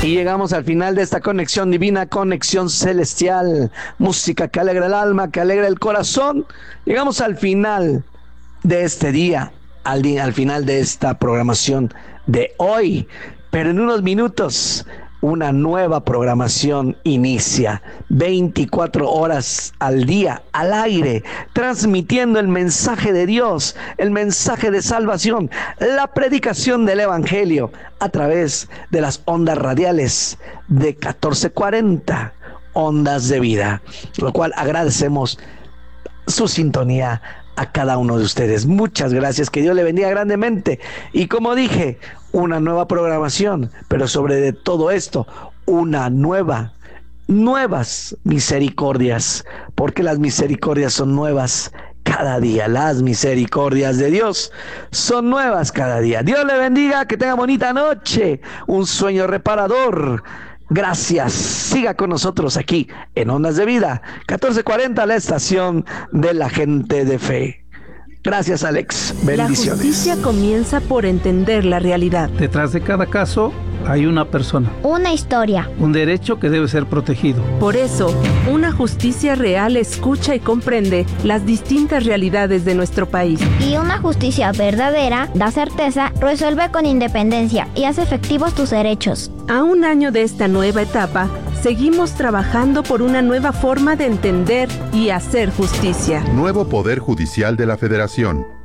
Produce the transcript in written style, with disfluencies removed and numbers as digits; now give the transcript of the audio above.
Y llegamos al final de esta conexión divina, conexión celestial, música que alegra el alma, que alegra el corazón. Llegamos al final de este día, al final de esta programación de hoy. Pero en unos minutos, una nueva programación inicia. 24 horas al día, al aire, transmitiendo el mensaje de Dios, el mensaje de salvación, la predicación del Evangelio a través de las ondas radiales de 1440, ondas de vida. Lo cual agradecemos su sintonía a cada uno de ustedes. Muchas gracias, que Dios le bendiga grandemente. Y como dije, una nueva programación, pero sobre de todo esto, nuevas misericordias, porque las misericordias son nuevas cada día. Las misericordias de Dios son nuevas cada día. Dios le bendiga, que tenga bonita noche, un sueño reparador. Gracias. Siga con nosotros aquí en Ondas de Vida, 1440, la estación de la gente de fe. Gracias, Alex. Bendiciones. La justicia comienza por entender la realidad. Detrás de cada caso hay una persona. Una historia. Un derecho que debe ser protegido. Por eso, una justicia real escucha y comprende las distintas realidades de nuestro país. Y una justicia verdadera da certeza, resuelve con independencia y hace efectivos tus derechos. A un año de esta nueva etapa, seguimos trabajando por una nueva forma de entender y hacer justicia. Nuevo Poder Judicial de la Federación.